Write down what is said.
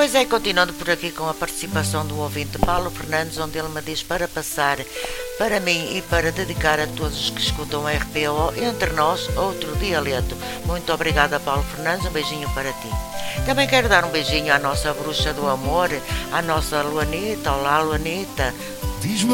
Pois é, continuando por aqui com a participação do ouvinte Paulo Fernandes, onde ele me diz para passar para mim e para dedicar a todos os que escutam a RPO, entre nós, outro dialeto. Muito obrigada, Paulo Fernandes, um beijinho para ti. Também quero dar um beijinho à nossa bruxa do amor, à nossa Luanita. Olá, Luanita. Diz-me